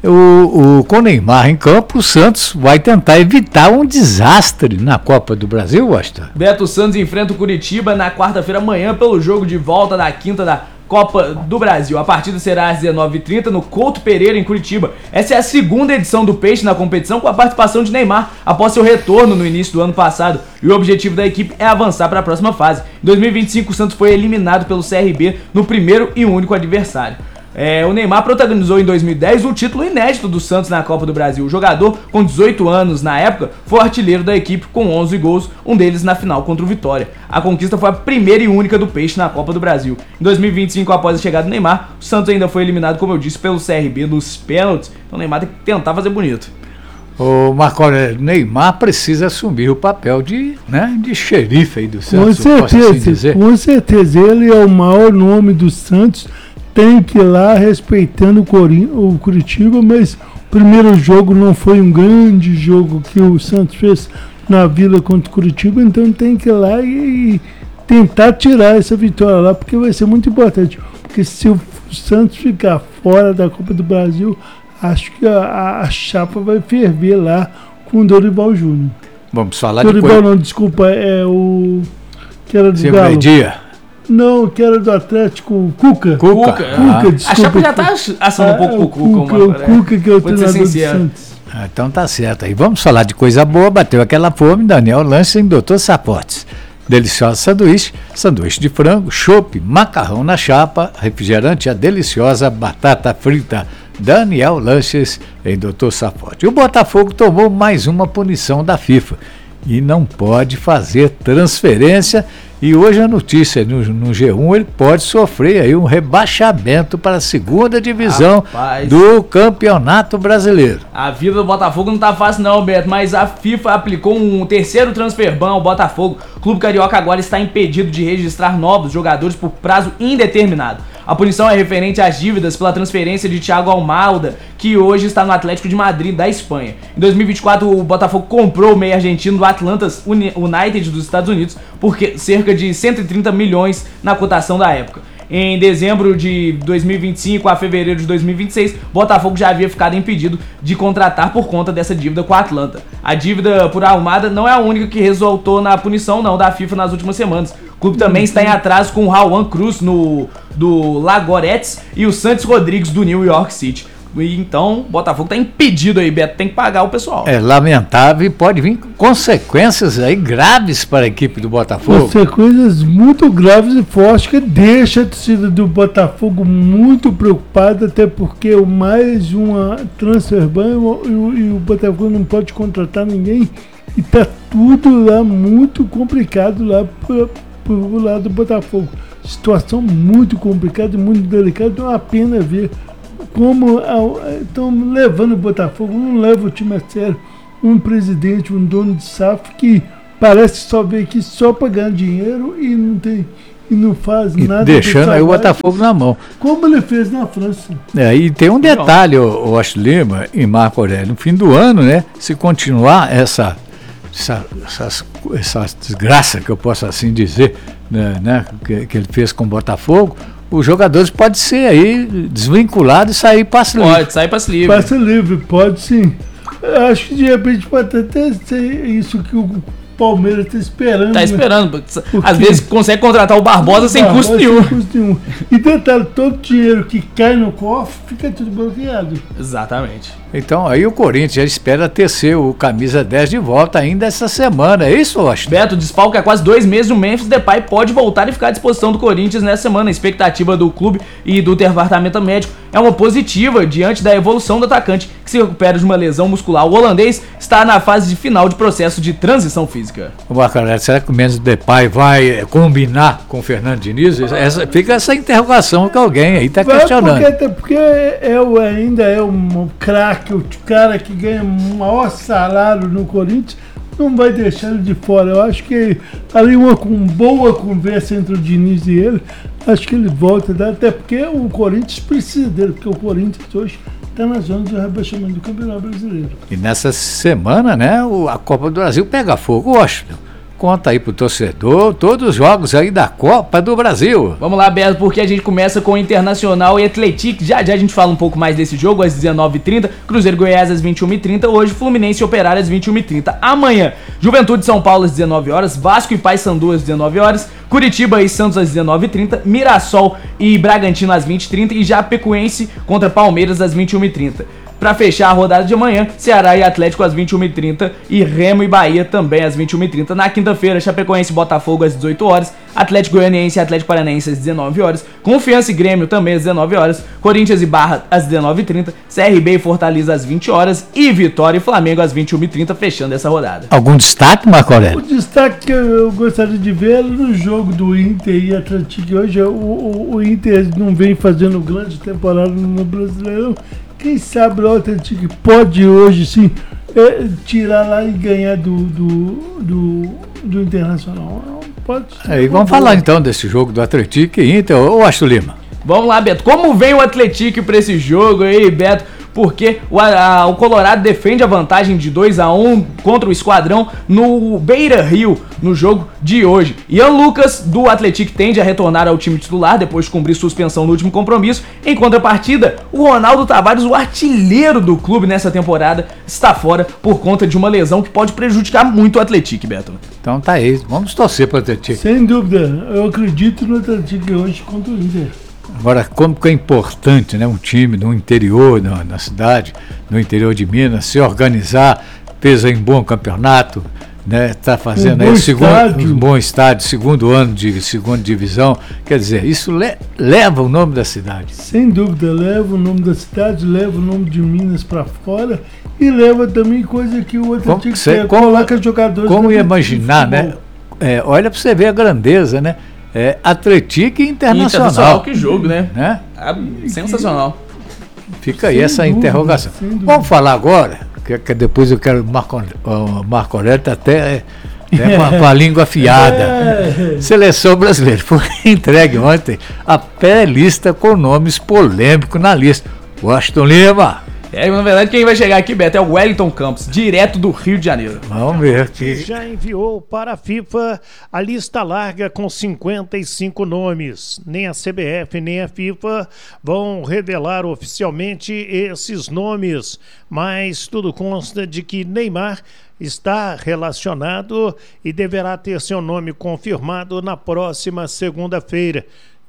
O, o, com o Neymar em campo, o Santos vai tentar evitar um desastre na Copa do Brasil, Washington. Beto, Santos enfrenta o Curitiba na quarta-feira amanhã pelo jogo de volta da quinta da Copa do Brasil. A partida será às dezenove e trinta no Couto Pereira, em Curitiba. Essa é a segunda edição do Peixe na competição com a participação de Neymar após seu retorno no início do ano passado. E o objetivo da equipe é avançar para a próxima fase. Em dois mil e vinte e cinco, o Santos foi eliminado pelo C R B no primeiro e único adversário. É, o Neymar protagonizou em dois mil e dez o título inédito do Santos na Copa do Brasil. O jogador, com dezoito anos na época, foi artilheiro da equipe com onze gols, um deles na final contra o Vitória. A conquista foi a primeira e única do Peixe na Copa do Brasil. Em dois mil e vinte e cinco, após a chegada do Neymar, o Santos ainda foi eliminado, como eu disse, pelo C R B nos pênaltis. Então o Neymar tem que tentar fazer bonito. O Marco Aurélio, Neymar precisa assumir o papel de, né, de xerife aí do Santos. Com certeza, assim dizer. com certeza. Ele é o maior nome do Santos. Tem que ir lá respeitando o, Corin- o Curitiba, mas o primeiro jogo não foi um grande jogo que o Santos fez na Vila contra o Curitiba, então tem que ir lá e, e tentar tirar essa vitória lá, porque vai ser muito importante. Porque se o Santos ficar fora da Copa do Brasil, acho que a, a chapa vai ferver lá com o Dorival Júnior. Vamos falar Dorival depois. não, desculpa, é o que era do Seu Galo. Dia. Não, que era do Atlético, Cuca. Cuca, Cuca, Cuca ah. desculpa. A chapa já tá assando um pouco pro Cuca. O Cuca, o Cuca que é o treinador do Santos. Ah, então tá certo aí. Vamos falar de coisa boa. Bateu aquela fome, Daniel Lanche em doutor Sapotes. Deliciosa sanduíche, sanduíche de frango, chopp, macarrão na chapa, refrigerante, a deliciosa batata frita. Daniel Lanches em doutor Sapote. O Botafogo tomou mais uma punição da FIFA e não pode fazer transferência. E hoje a notícia no, no G um, ele pode sofrer aí um rebaixamento para a segunda divisão Rapaz. do Campeonato Brasileiro. A vida do Botafogo não tá fácil não, Beto, mas a FIFA aplicou um terceiro transfer ban ao Botafogo. O clube carioca agora está impedido de registrar novos jogadores por prazo indeterminado. A punição é referente às dívidas pela transferência de Thiago Almada, que hoje está no Atlético de Madrid, da Espanha. Em dois mil e vinte e quatro, o Botafogo comprou o meio argentino do Atlanta United dos Estados Unidos por cerca de cento e trinta milhões na cotação da época. Em dezembro de dois mil e vinte e cinco a fevereiro de dois mil e vinte e seis, Botafogo já havia ficado impedido de contratar por conta dessa dívida com a Atlanta. A dívida por Almada não é a única que resultou na punição não da FIFA nas últimas semanas. O clube também está em atraso com o Rawan Cruz no, do Lagorettes e o Santos Rodrigues do New York City. E então, o Botafogo tá impedido aí, Beto, tem que pagar o pessoal. É lamentável e pode vir consequências aí graves para a equipe do Botafogo. Consequências muito graves e fortes que deixa a torcida do Botafogo muito preocupada, até porque o mais uma transfer ban e o, e o Botafogo não pode contratar ninguém e tá tudo lá muito complicado lá pro, pro lado do Botafogo. Situação muito complicada e muito delicada, é uma pena ver como estão levando o Botafogo, não leva o time a sério. Um presidente, um dono de S A F que parece que só veio aqui só para ganhar dinheiro e não, tem, e não faz e nada. Deixando aí o Botafogo na mão. Como ele fez na França. É, e tem um detalhe, o Washington Lima e Marco Aurélio, no fim do ano, né, se continuar essa, essa, essas, essa desgraça, que eu posso assim dizer, né, né, que, que ele fez com o Botafogo, os jogadores podem ser aí desvinculados e sair passe livre. Pode, sair passe livre. Passe livre, pode sim. Eu acho que de repente pode até ser isso que o Palmeiras está esperando. Tá esperando. Né? Às vezes consegue contratar o Barbosa sem Barbosa custo nenhum. Sem custo nenhum. E detalhe, todo dinheiro que cai no cofre fica tudo bloqueado. Exatamente. Então aí o Corinthians já espera ter seu camisa dez de volta ainda essa semana, é isso, Washington? Beto, desfalque há quase dois meses, o Memphis Depay pode voltar e ficar à disposição do Corinthians nessa semana. A expectativa do clube e do departamento médico é uma positiva diante da evolução do atacante, que se recupera de uma lesão muscular. O holandês está na fase de final de processo de transição física. O Bacaré, será que o Memphis Depay vai combinar com o Fernando Diniz? Essa, fica essa interrogação que alguém aí está questionando. Porque, até porque é, o, ainda é um craque, o cara que ganha o maior salário no Corinthians, não vai deixar ele de fora. Eu acho que ali uma com boa conversa entre o Diniz e ele, acho que ele volta, até porque o Corinthians precisa dele, porque o Corinthians hoje está na zona de rebaixamento do Campeonato Brasileiro. E nessa semana, né, o, a Copa do Brasil pega fogo, Washington. Conta aí pro torcedor todos os jogos aí da Copa do Brasil. Vamos lá, Beto, porque a gente começa com o Internacional e Atlético. Já já a gente fala um pouco mais desse jogo, às dezenove e trinta. Cruzeiro Goiás às vinte e uma e trinta. Hoje, Fluminense e Operário às vinte e uma e trinta. Amanhã, Juventude São Paulo às dezenove horas. Vasco e Paysandu às dezenove horas. Curitiba e Santos às dezenove e trinta. Mirassol e Bragantino às vinte e trinta. E Chapecoense contra Palmeiras às vinte e uma e trinta. Para fechar a rodada de amanhã, Ceará e Atlético às vinte e uma e trinta e Remo e Bahia também às vinte e uma e trinta. Na quinta-feira, Chapecoense e Botafogo às dezoito horas, Atlético Goianiense e Atlético Paranaense às dezenove horas, Confiança e Grêmio também às dezenove horas, Corinthians e Barra às dezenove e trinta, C R B e Fortaleza às vinte horas e Vitória e Flamengo às vinte e uma e trinta, fechando essa rodada. Algum destaque, Marco Aurélio? O destaque que eu gostaria de ver no jogo do Inter e Atlético hoje, o, o, o Inter não vem fazendo grande temporada no Brasileirão. Quem sabe o Atlético pode hoje sim é, tirar lá e ganhar do, do, do, do Internacional. Pode ser. Aí vamos falar então desse jogo do Atlético e Inter, ou Washington Lima? Vamos lá, Beto. Como vem o Atlético para esse jogo aí, Beto? Porque o, a, o Colorado defende a vantagem de dois a um contra o Esquadrão no Beira-Rio, no jogo de hoje. Ian Lucas, do Atlético, tende a retornar ao time titular depois de cumprir suspensão no último compromisso. Em contrapartida, o Ronaldo Tavares, o artilheiro do clube nessa temporada, está fora por conta de uma lesão que pode prejudicar muito o Atlético, Beto. Então tá aí, vamos torcer para o Atlético. Sem dúvida, eu acredito no Atlético hoje contra o Inter. Agora, como que é importante, né, um time no interior, na, na cidade, no interior de Minas, se organizar, fez em bom campeonato, né, tá fazendo um aí o segundo, um bom estádio, segundo ano de segunda divisão, quer dizer, isso le, leva o nome da cidade. Sem dúvida, leva o nome da cidade, leva o nome de Minas para fora e leva também coisa que o Atlético quer, coloca jogadores. Como ia imaginar, né? É, olha para você ver a grandeza, né? É, Atlético e Internacional. Internacional, que jogo, né? né? É sensacional. Fica aí sem essa dúvida, interrogação. Vamos falar agora, que, que depois eu quero. Marco, o Marco Aurélio está até né, com, a, com a língua afiada. É. Seleção brasileira. Foi entregue ontem a pré-lista com nomes polêmicos na lista. Washington Lima. É, na verdade, quem vai chegar aqui, Beto, é o Wellington Campos, direto do Rio de Janeiro. Vamos ver aqui. Já enviou para a FIFA a lista larga com cinquenta e cinco nomes. Nem a C B F nem a FIFA vão revelar oficialmente esses nomes, mas tudo consta de que Neymar está relacionado e deverá ter seu nome confirmado na próxima segunda-feira.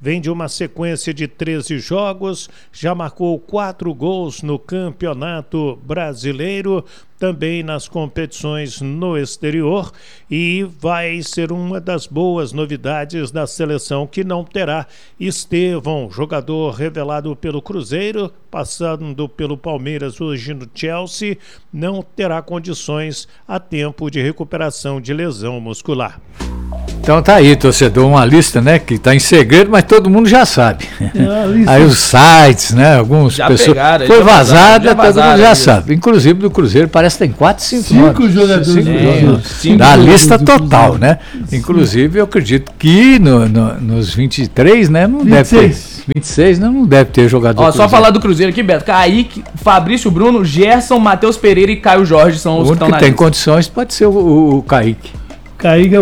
vem de uma sequência de treze jogos, já marcou quatro gols no Campeonato Brasileiro, também nas competições no exterior, e vai ser uma das boas novidades da seleção, que não terá Estevão, jogador revelado pelo Cruzeiro, passando pelo Palmeiras, hoje no Chelsea, não terá condições a tempo de recuperação de lesão muscular. Então tá aí, torcedor, uma lista, né, que tá em segredo, mas todo mundo já sabe. É, aí os sites, né, alguns já pessoas... Pegaram, foi já vazada, já todo mundo já já. sabe. Inclusive do Cruzeiro parece que tem quatro, cinco, cinco jogadores. Cinco é, jogadores. cinco da jogadores lista do total, Cruzeiro. né? Inclusive eu acredito que no, no, nos vinte e três, né, não vinte e seis. deve ter... vinte e seis, não, não deve ter jogador. Ó, Cruzeiro. só falar do Cruzeiro aqui, Beto. Kaique, Fabrício Bruno, Gerson, Matheus Pereira e Caio Jorge são os O que estão único na que tem lista. condições pode ser o, o, o Kaique. Kaique,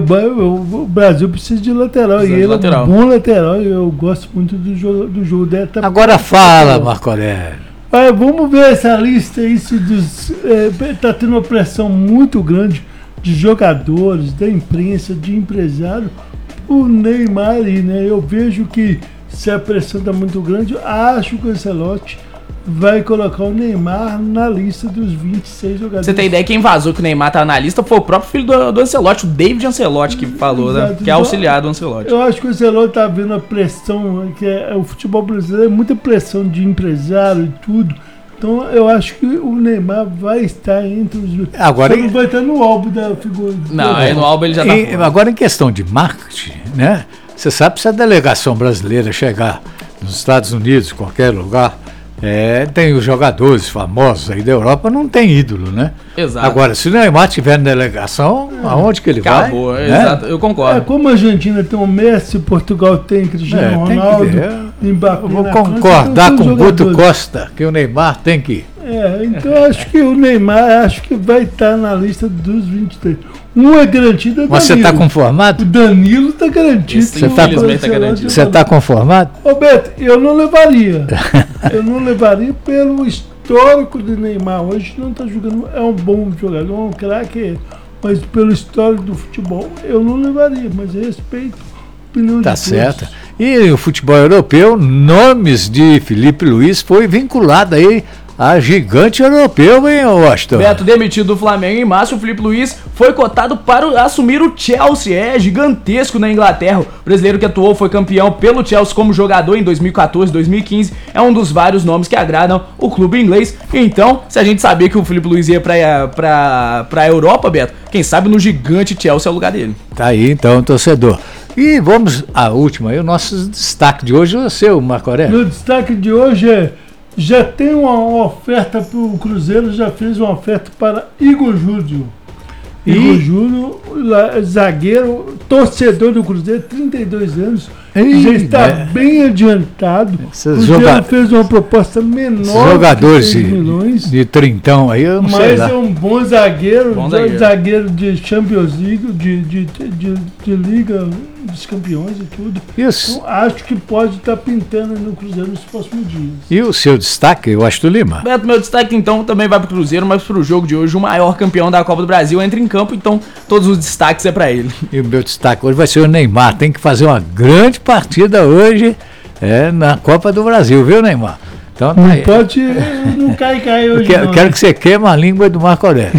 o Brasil precisa de lateral, Precisa e de ele lateral. é um bom lateral, e eu gosto muito do jogo, do jogo dele. Tá Agora fala, Marco Aurélio. Ah, vamos ver essa lista aí, se dos, é, tá tendo uma pressão muito grande de jogadores, da imprensa, de empresário, o Neymar aí, né? Eu vejo que se a pressão tá muito grande, acho que o Ancelotti vai colocar o Neymar na lista dos vinte e seis jogadores. Você tem ideia, quem vazou que o Neymar tá na lista foi o próprio filho do, do Ancelotti, o David Ancelotti, que falou, né? Exato. Que é auxiliar do Ancelotti. Eu acho que o Ancelotti tá vendo a pressão, que é, o futebol brasileiro é muita pressão de empresário e tudo. Então eu acho que o Neymar vai estar entre os... Agora, Ele vai estar no álbum da figura. Não, aí no álbum ele já tá E, agora em questão de marketing, né? Você sabe, se a delegação brasileira chegar nos Estados Unidos, qualquer lugar, é, tem os jogadores famosos aí da Europa, não tem ídolo, né? Exato. Agora, se o Neymar tiver na delegação, aonde que ele Acabou, vai? é, né? exato, eu concordo. É, como a Argentina tem o Messi, Portugal tem Cristiano É, tem que Ronaldo, ver. Mbappé Eu vou na França, concordar então com são o Guto jogadores. Costa, que o Neymar tem que ir. É, então eu acho que o Neymar acho que vai estar na lista dos vinte e três. Um é garantido, é Mas você está conformado? O Danilo está garantido. Você está você tá conformado? Roberto, eu não levaria. Eu não levaria pelo histórico do Neymar. Hoje não está jogando, é um bom jogador, é um craque, mas pelo histórico do futebol eu não levaria, mas respeito a opinião Tá de todos. certo. E o futebol europeu, nomes de Felipe Luiz foi vinculado aí a gigante europeu, hein, Washington? Beto demitido do Flamengo em março, o Felipe Luiz foi cotado para o- assumir o Chelsea, é gigantesco na Inglaterra. O brasileiro que atuou foi campeão pelo Chelsea como jogador em dois mil e quatorze, dois mil e quinze, é um dos vários nomes que agradam o clube inglês. Então, se a gente sabia que o Felipe Luiz ia pra, pra, pra Europa, Beto, quem sabe no gigante Chelsea é o lugar dele. Tá aí então, torcedor. E vamos à última aí, o nosso destaque de hoje é o seu, Marco Aurélio. Meu destaque de hoje é: já tem uma, uma oferta para o Cruzeiro, já fez uma oferta para Igor Júnior. E? Igor Júnior, lá, zagueiro, torcedor do Cruzeiro, trinta e dois anos, Ei, já está é. bem adiantado. O Esses Cruzeiro joga- fez uma proposta menor, Jogadores de de, seis milhões, de trintão aí, eu não sei mas lá. é um bom zagueiro, Bom um zagueiro. zagueiro de Champions League, de, de, de, de Liga dos Campeões e tudo. Isso. Então, acho que pode estar pintando no Cruzeiro nos próximos dias. E o seu destaque, eu acho do Lima. Beto, meu destaque então também vai pro Cruzeiro, mas pro jogo de hoje, o maior campeão da Copa do Brasil entra em campo, então todos os destaques é pra ele. E o meu destaque hoje vai ser o Neymar. Tem que fazer uma grande partida hoje é, na Copa do Brasil, viu, Neymar? Então, tá Não aí. pode, não cai, cai Eu hoje quero, não. quero que você queime a língua do Marco Aurélio.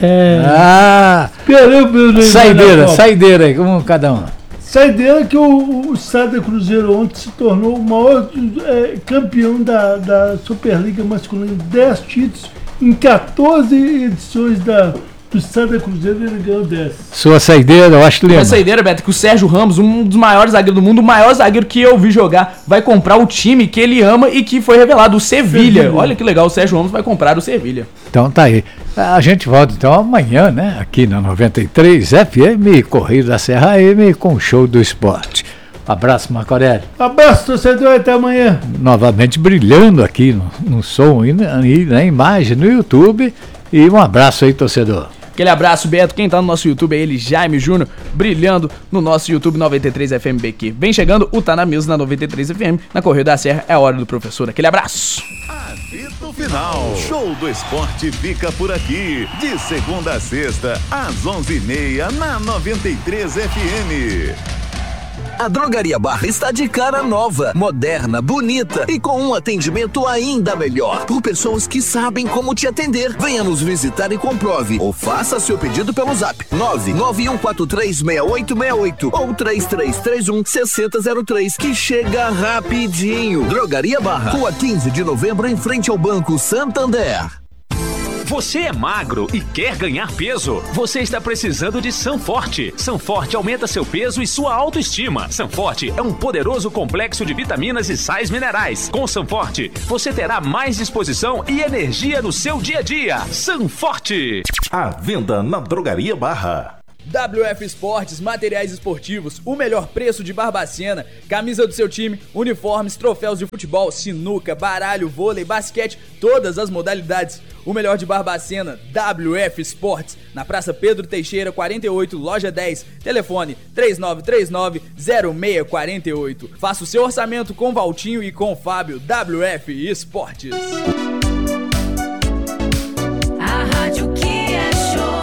Ah, Esperou pelo Neymar saideira, na Copa. saideira aí, como cada um. Saideira que o, o Sada Cruzeiro ontem se tornou o maior é, campeão da, da Superliga Masculina. dez títulos em quatorze edições da, do Sada Cruzeiro, ele ganhou dez. Sua saideira, eu acho que Lima. Essa ideia, Beto, que o Sérgio Ramos, um dos maiores zagueiros do mundo, o maior zagueiro que eu vi jogar, vai comprar o time que ele ama e que foi revelado, o Sevilha. Sevilha. Olha que legal, o Sérgio Ramos vai comprar o Sevilha. Então tá aí. A gente volta então amanhã, né? Aqui na noventa e três F M, Correio da Serra M, com o Show do Esporte. Abraço, Marco Aurélio. Abraço, torcedor, até amanhã. Novamente brilhando aqui no, no som e na, e na imagem no YouTube. E um abraço aí, torcedor. Aquele abraço, Beto. Quem tá no nosso YouTube é ele, Jaime Júnior, brilhando no nosso YouTube noventa e três F M B Q. Vem chegando o Tá Na Mesa na noventa e três F M, na Correio da Serra, é a hora do professor. Aquele abraço. Apito Final. Show do Esporte fica por aqui. De segunda a sexta, às onze e meia, na noventa e três F M. A Drogaria Barra está de cara nova, moderna, bonita e com um atendimento ainda melhor. Por pessoas que sabem como te atender. Venha nos visitar e comprove. Ou faça seu pedido pelo zap nove nove um quatro três seis oito seis oito ou três três três um seis zero zero três, que chega rapidinho. Drogaria Barra, Rua quinze de novembro, em frente ao Banco Santander. Você é magro e quer ganhar peso? Você está precisando de Sanforte. Sanforte aumenta seu peso e sua autoestima. Sanforte é um poderoso complexo de vitaminas e sais minerais. Com Sanforte, você terá mais disposição e energia no seu dia a dia. Sanforte. À venda na Drogaria Barra. W F Esportes, materiais esportivos, o melhor preço de Barbacena, camisa do seu time, uniformes, troféus de futebol, sinuca, baralho, vôlei, basquete, todas as modalidades. O melhor de Barbacena, W F Esportes, na Praça Pedro Teixeira, quarenta e oito, loja dez, telefone três nove três nove zero seis quatro oito. Faça o seu orçamento com Valtinho e com Fábio. W F Esportes. A rádio que é show.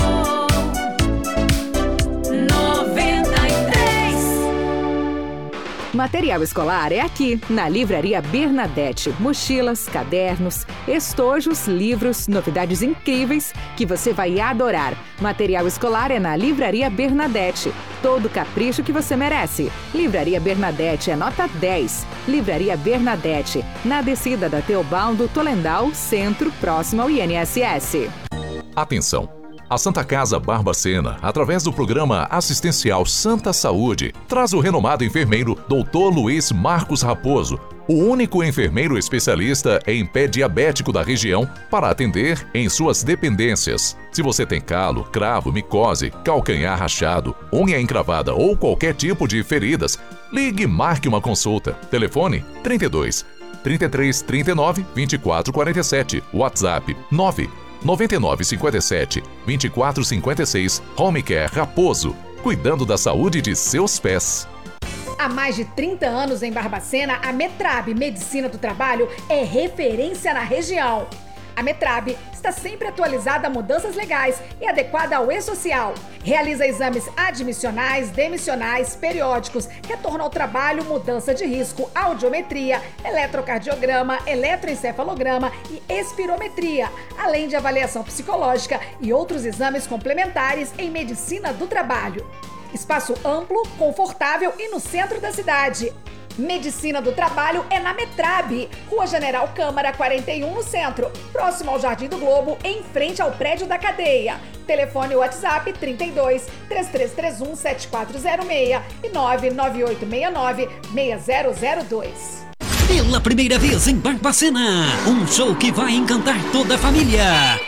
Material escolar é aqui, na Livraria Bernadette. Mochilas, cadernos, estojos, livros, novidades incríveis que você vai adorar. Material escolar é na Livraria Bernadette. Todo capricho que você merece. Livraria Bernadette é nota dez. Livraria Bernadette, na descida da Teobaldo Tolendal, centro, próximo ao I N S S. Atenção! A Santa Casa Barbacena, através do programa assistencial Santa Saúde, traz o renomado enfermeiro doutor Luiz Marcos Raposo, o único enfermeiro especialista em pé diabético da região, para atender em suas dependências. Se você tem calo, cravo, micose, calcanhar rachado, unha encravada ou qualquer tipo de feridas, ligue e marque uma consulta. Telefone trinta e dois, trinta e três, trinta e nove, vinte e quatro quarenta e sete, WhatsApp nove nove nove cinco sete, dois quatro cinco seis. Home Care Raposo, cuidando da saúde de seus pés. Há mais de trinta anos em Barbacena, a Metrab Medicina do Trabalho é referência na região. A Metrab está sempre atualizada a mudanças legais e adequada ao e-social. Realiza exames admissionais, demissionais, periódicos, retorno ao trabalho, mudança de risco, audiometria, eletrocardiograma, eletroencefalograma e espirometria, além de avaliação psicológica e outros exames complementares em medicina do trabalho. Espaço amplo, confortável e no centro da cidade. Medicina do Trabalho é na Metrab, Rua General Câmara quarenta e um, no centro, próximo ao Jardim do Globo, em frente ao prédio da cadeia. Telefone WhatsApp trinta e dois, três três três um, sete quatro zero seis e nove nove oito seis nove, seis zero zero dois. Pela primeira vez em Barbacena, um show que vai encantar toda a família.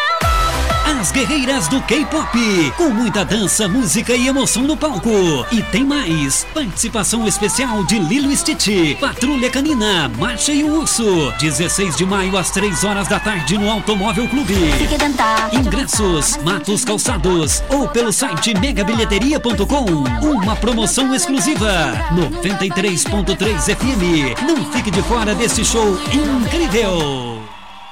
As Guerreiras do K-Pop, com muita dança, música e emoção no palco. E tem mais, participação especial de Lilo e Stitch, Patrulha Canina, Marcha e o Urso. dezesseis de maio às três horas da tarde no Automóvel Clube. Ingressos, Matos Calçados ou pelo site mega bilheteria ponto com. Uma promoção exclusiva, noventa e três ponto três F M. Não fique de fora desse show incrível.